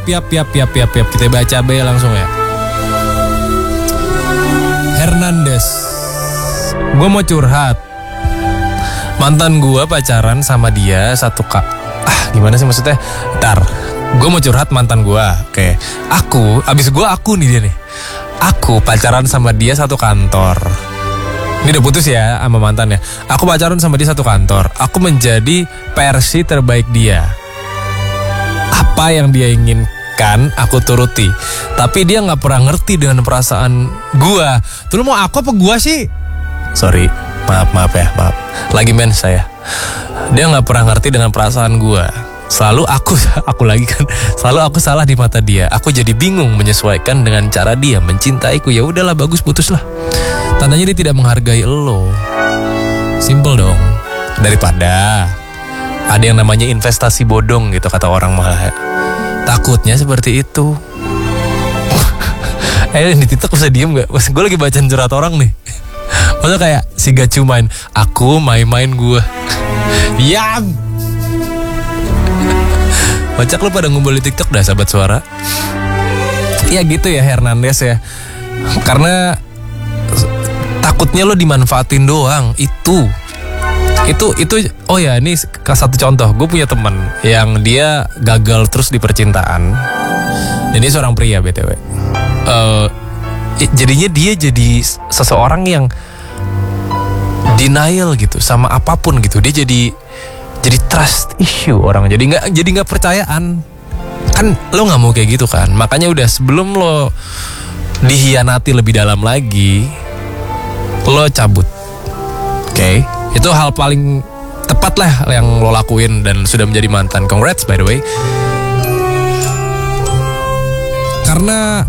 Kita baca B langsung ya. Hernandez. Gue mau curhat. Mantan gue pacaran sama dia satu gimana sih maksudnya? Ntar, gue mau curhat mantan gue. Oke, aku nih dia nih. Aku pacaran sama dia satu kantor. Ini udah putus ya sama mantannya. Aku pacaran sama dia satu kantor. Aku menjadi versi terbaik dia. Apa yang dia inginkan aku turuti. Tapi dia gak pernah ngerti dengan perasaan gua. Tuh lu mau aku apa gua sih? Sorry, maaf ya. Lagi mens saya. Dia gak pernah ngerti dengan perasaan gua. Selalu selalu aku salah di mata dia. Aku jadi bingung menyesuaikan dengan cara dia mencintaiku. Ya udahlah, bagus, putuslah. Tandanya dia tidak menghargai lo. Simple dong. Daripada ada yang namanya investasi bodong gitu kata orang mah. Takutnya seperti itu. Di TikTok bisa diem gak? Gue lagi bacain curhat orang nih. Maksudnya kayak si Gacu main, aku main gue. Diam. Bacak lu pada ngumpul di TikTok dah sahabat suara. Ya gitu ya Hernandez ya. Karena takutnya lo dimanfaatin doang. Itu oh ya, ini satu contoh. Gue punya teman yang dia gagal terus di percintaan. Dan dia seorang pria BTW. Jadinya dia jadi seseorang yang denial gitu sama apapun gitu. Dia jadi trust issue orang. Jadi nggak percayaan. Kan lo nggak mau kayak gitu kan. Makanya udah sebelum lo dihianati lebih dalam lagi, lo cabut. Oke? Itu hal paling tepat lah yang lo lakuin dan sudah menjadi mantan. Congrats by the way. Karena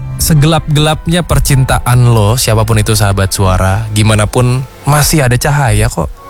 segelap-gelapnya percintaan lo, siapapun itu sahabat suara, gimana pun masih ada cahaya kok.